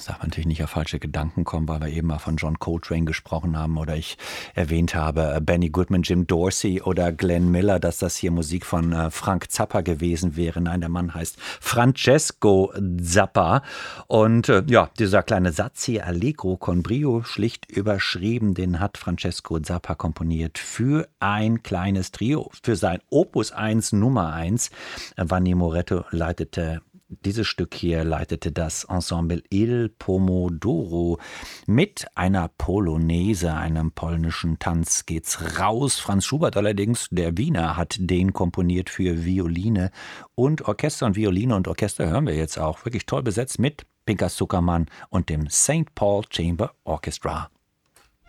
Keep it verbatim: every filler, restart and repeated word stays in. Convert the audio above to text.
das darf natürlich nicht auf falsche Gedanken kommen, weil wir eben mal von John Coltrane gesprochen haben oder ich erwähnt habe Benny Goodman, Jim Dorsey oder Glenn Miller, dass das hier Musik von äh, Frank Zappa gewesen wäre. Nein, der Mann heißt Francesco Zappa und äh, ja, dieser kleine Satz hier, Allegro con brio, schlicht überschrieben, den hat Francesco Zappa komponiert für ein kleines Trio, für sein Opus eins Nummer eins. Vanni Moretto leitete Dieses Stück hier leitete das Ensemble Il Pomodoro. Mit einer Polonaise, einem polnischen Tanz, geht's raus. Franz Schubert allerdings, der Wiener, hat den komponiert für Violine und Orchester. Und Violine und Orchester hören wir jetzt auch. Wirklich toll besetzt mit Pinkas Zuckermann und dem Saint Paul Chamber Orchestra.